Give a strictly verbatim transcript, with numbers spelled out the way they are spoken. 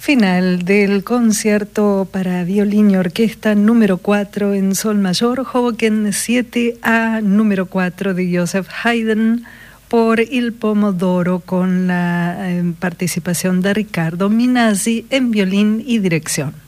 Final del concierto para violín y orquesta número cuatro en sol mayor, Hoboken siete A número cuatro de Joseph Haydn por Il Pomodoro, con la eh, participación de Riccardo Minasi en violín y dirección.